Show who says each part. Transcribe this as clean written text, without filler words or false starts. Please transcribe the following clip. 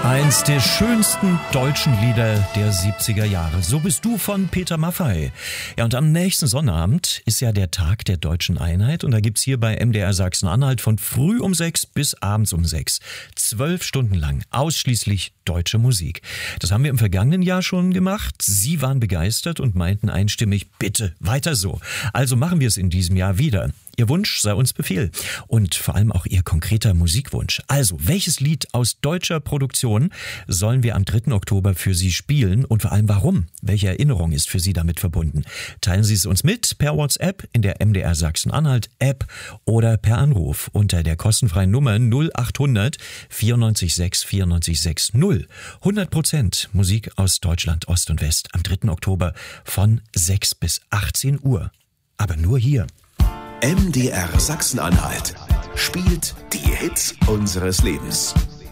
Speaker 1: Eins der schönsten deutschen Lieder der 70er Jahre. So bist du von Peter Maffay. Ja, und am nächsten Sonnabend ist ja der Tag der Deutschen Einheit und da gibt's hier bei MDR Sachsen-Anhalt von früh um 6 bis abends um 6 12 Stunden lang ausschließlich deutsche Musik. Das haben wir im vergangenen Jahr schon gemacht. Sie waren begeistert und meinten einstimmig, bitte weiter so. Also machen wir es in diesem Jahr wieder. Ihr Wunsch sei uns Befehl und vor allem auch Ihr konkreter Musikwunsch. Also, welches Lied aus deutscher Produktion sollen wir am 3. Oktober für Sie spielen und vor allem warum? Welche Erinnerung ist für Sie damit verbunden? Teilen Sie es uns mit per WhatsApp in der MDR Sachsen-Anhalt App oder per Anruf unter der kostenfreien Nummer 0800 94 6 94 60. 100% Musik aus Deutschland, Ost und West am 3. Oktober von 6 bis 18 Uhr. Aber nur hier.
Speaker 2: MDR Sachsen-Anhalt spielt die Hits unseres Lebens.